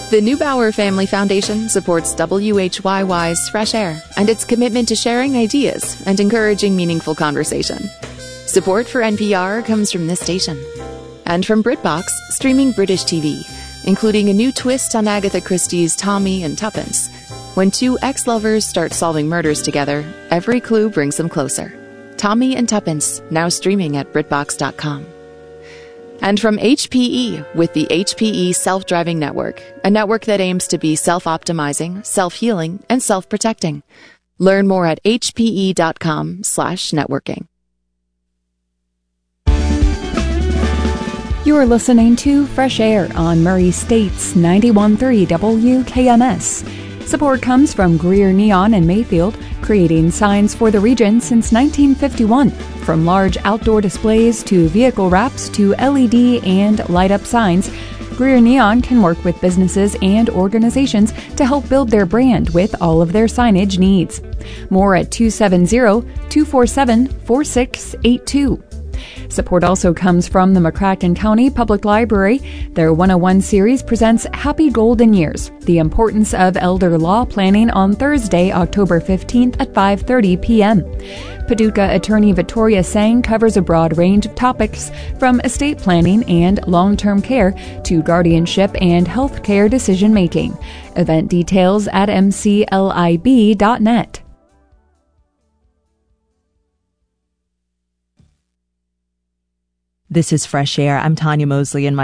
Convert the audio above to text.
The Neubauer Family Foundation supports WHYY's Fresh Air and its commitment to sharing ideas and encouraging meaningful conversation. Support for NPR comes from this station. And from BritBox, streaming British TV, including a new twist on Agatha Christie's Tommy and Tuppence. When two ex-lovers start solving murders together, every clue brings them closer. Tommy and Tuppence, now streaming at BritBox.com. And from HPE with the HPE Self-Driving Network, a network that aims to be self-optimizing, self-healing, and self-protecting. Learn more at hpe.com/networking. You are listening to Fresh Air on Murray State's 91.3 WKMS. Support comes from Greer Neon in Mayfield, creating signs for the region since 1951. From large outdoor displays to vehicle wraps to LED and light-up signs, Greer Neon can work with businesses and organizations to help build their brand with all of their signage needs. More at 270-247-4682. Support also comes from the McCracken County Public Library. Their 101 series presents Happy Golden Years, the importance of elder law planning on Thursday, October 15th at 5:30 p.m. Paducah attorney Victoria Sang covers a broad range of topics from estate planning and long-term care to guardianship and health care decision-making. Event details at mclib.net. This is Fresh Air. I'm Tanya Mosley, and my